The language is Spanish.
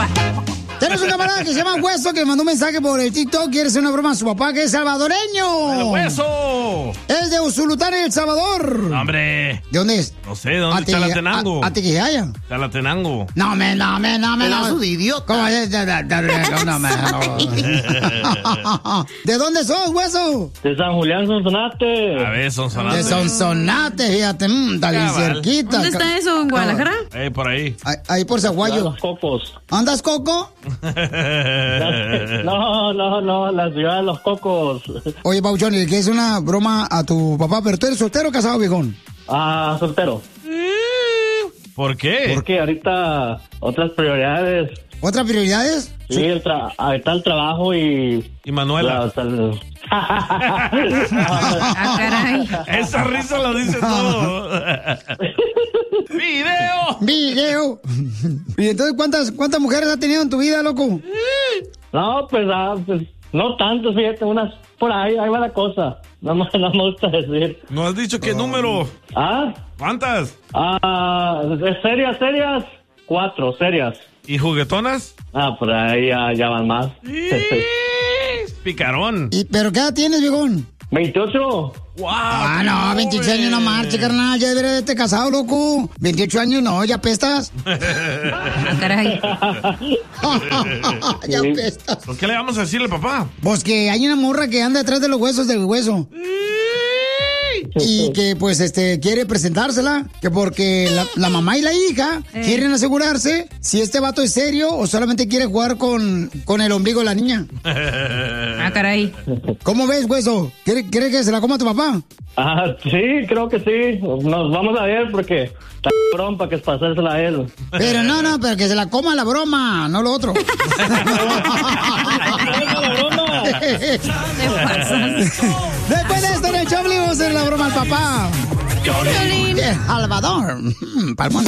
Tenemos un camarada que se llama Hueso que mandó un mensaje por el TikTok. Quiere hacer una broma a su papá que es salvadoreño. ¡El Hueso! Es de Usulután, El Salvador. No, ¡Hombre! ¿De dónde es? No sé, ¿de dónde está Chalatenango? Atiquijaya. Chalatenango. No. Pedazo de idiota. ¿Cómo es? No. ¿De dónde sos, Hueso? De San Julián, Sonsonate. A ver, Sonsonate. De Sonsonate, fíjate, está bien cerquita. ¿Dónde está eso? ¿En Guadalajara? Por ahí. Ahí por Zaguayo. Los Cocos. ¿Andas, Coco? No, la ciudad de Los Cocos. Oye, Pauchón, ¿le quieres una broma a tu papá? ¿Pero tú eres soltero o casado, viejón? Soltero. ¿Por qué? Porque ahorita otras prioridades. ¿Otras prioridades? Sí, ahorita el trabajo y Manuela. Caray. Esa risa lo dice todo. ¡Video! ¿Y entonces cuántas mujeres has tenido en tu vida, loco? No, pues no tanto, fíjate, unas por ahí va la cosa. No me gusta decir. ¿No has dicho qué número? ¿Cuántas? Serias, 4 serias. ¿Y juguetonas? Por ahí ya van más. Picarón. ¿Pero qué edad tienes, viejón? 28. ¡Wow! No, 28 años no marche, carnal. Ya deberías haberte casado, loco. 28 años no, ya pestas. Caray. Ya pestas. ¿Por qué le vamos a decirle, papá? Pues que hay una morra que anda detrás de los huesos del hueso. Y que pues quiere presentársela, que porque la mamá y la hija quieren asegurarse si este vato es serio o solamente quiere jugar con el ombligo de la niña. Caray. ¿Cómo ves, hueso? ¿Quiere que se la coma tu papá? Sí, creo que sí. Nos vamos a ver porque está cabrón para que pasársela a él. Pero pero que se la coma la broma, no lo otro. Después de esto en el show vamos a hacer la broma al papá. Salvador. Palmón.